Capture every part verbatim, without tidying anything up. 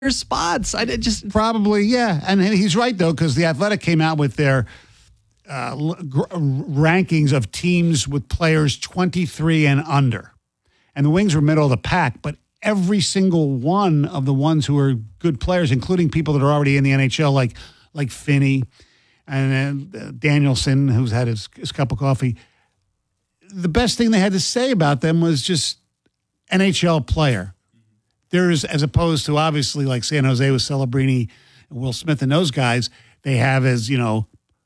spots. I did just Probably, yeah. And he's right, though, because the Athletic came out with their uh, gr- rankings of teams with players twenty-three and under. And the Wings were middle of the pack, but every single one of the ones who are good players, including people that are already in the N H L, like like Finney and uh, Danielson, who's had his, his cup of coffee, the best thing they had to say about them was just N H L player. There's, as opposed to obviously like San Jose with Celebrini and Will Smith and those guys, they have as, you know,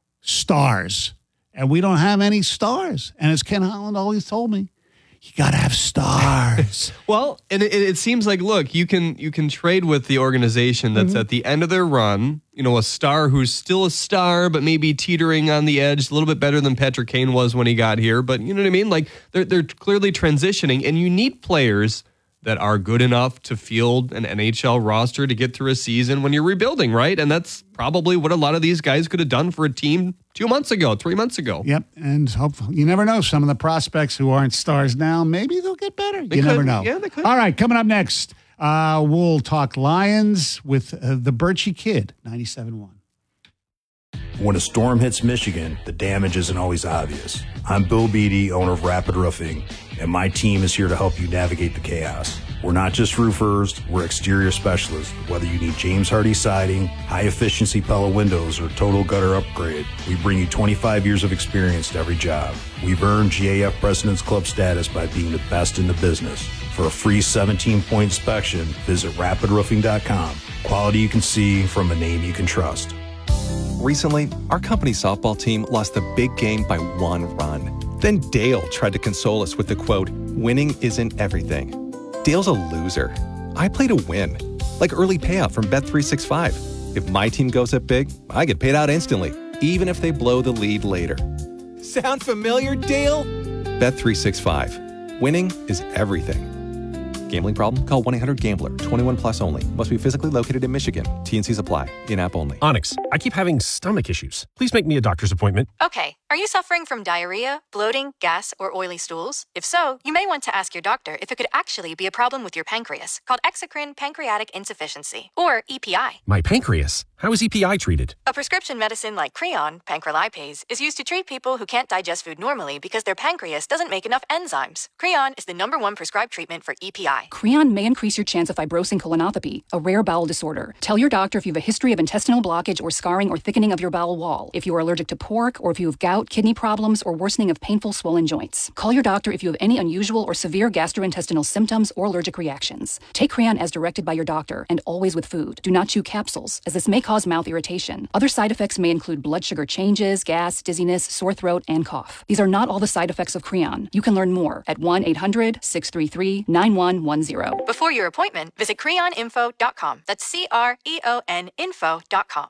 stars. And we don't have any stars. And as Ken Holland always told me, you got to have stars. Well, and it, it seems like, look, you can you can trade with the organization that's mm-hmm. at the end of their run, you know, a star who's still a star, but maybe teetering on the edge, a little bit better than Patrick Kane was when he got here. But you know what I mean? Like, they're, they're clearly transitioning, and you need players that are good enough to field an N H L roster to get through a season when you're rebuilding, right? And that's probably what a lot of these guys could have done for a team two months ago, three months ago. Yep, and hopefully, you never know. Some of the prospects who aren't stars now, maybe they'll get better. They you could. never know. Yeah, they could. All right, coming up next, uh, we'll talk Lions with uh, the Birchie Kid, ninety-seven point one. When a storm hits Michigan, the damage isn't always obvious. I'm Bill Beattie, owner of Rapid Roofing, and my team is here to help you navigate the chaos. We're not just roofers, we're exterior specialists. Whether you need James Hardy siding, high-efficiency Pella windows, or total gutter upgrade, we bring you twenty-five years of experience to every job. We've earned G A F President's Club status by being the best in the business. For a free seventeen-point inspection, visit rapid roofing dot com. Quality you can see from a name you can trust. Recently, our company's softball team lost the big game by one run. Then Dale tried to console us with the quote, "Winning isn't everything." Dale's a loser. I play to win. Like early payout from Bet three sixty-five. If my team goes up big, I get paid out instantly, even if they blow the lead later. Sound familiar, Dale? Bet three sixty-five. Winning is everything. Gambling problem? Call one eight hundred gambler. twenty-one plus only. Must be physically located in Michigan. T and Cs apply. In-app only. Onyx, I keep having stomach issues. Please make me a doctor's appointment. Okay. Are you suffering from diarrhea, bloating, gas, or oily stools? If so, you may want to ask your doctor if it could actually be a problem with your pancreas, called exocrine pancreatic insufficiency, or E P I. My pancreas? How is E P I treated? A prescription medicine like Creon, pancrelipase, is used to treat people who can't digest food normally because their pancreas doesn't make enough enzymes. Creon is the number one prescribed treatment for E P I. Creon may increase your chance of fibrosing colonopathy, a rare bowel disorder. Tell your doctor if you have a history of intestinal blockage or scarring or thickening of your bowel wall, if you are allergic to pork, or if you have gout, kidney problems, or worsening of painful swollen joints. Call your doctor if you have any unusual or severe gastrointestinal symptoms or allergic reactions. Take Creon as directed by your doctor, and always with food. Do not chew capsules, as this may cause mouth irritation. Other side effects may include blood sugar changes, gas, dizziness, sore throat, and cough. These are not all the side effects of Creon. You can learn more at one eight hundred six three three nine one one zero. Before your appointment, visit creon info dot com. That's C R E O N info dot com.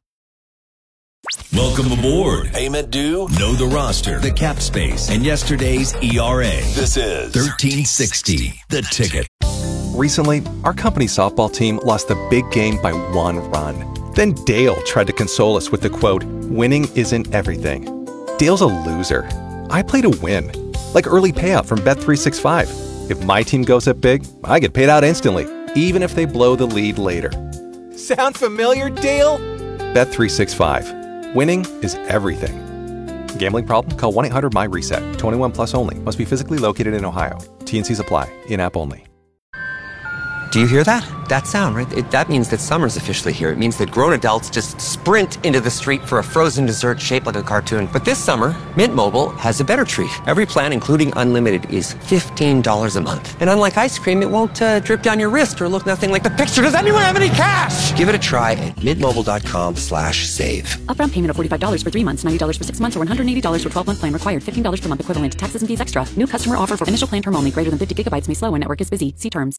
Welcome aboard. Payment due, know the roster, the cap space, and yesterday's E R A. This is thirteen sixty, The Ticket. Recently, our company's softball team lost the big game by one run. Then Dale tried to console us with the quote, "Winning isn't everything." Dale's a loser. I play to win. Like early payout from Bet three sixty-five. If my team goes up big, I get paid out instantly, even if they blow the lead later. Sound familiar, Dale? Bet three sixty-five. Winning is everything. Gambling problem? Call one eight hundred M Y reset. twenty-one plus only. Must be physically located in Ohio. T and Cs apply. In-app only. Do you hear that? That sound, right? It, that means that summer's officially here. It means that grown adults just sprint into the street for a frozen dessert shaped like a cartoon. But this summer, Mint Mobile has a better treat. Every plan, including unlimited, is fifteen dollars a month. And unlike ice cream, it won't uh, drip down your wrist or look nothing like the picture. Does anyone have any cash? Give it a try at mintmobile.com slash save. Upfront payment of forty-five dollars for three months, ninety dollars for six months, or one hundred eighty dollars for twelve-month plan required. fifteen dollars per month equivalent. Taxes and fees extra. New customer offer for initial plan term only. Greater than fifty gigabytes may slow when network is busy. See terms.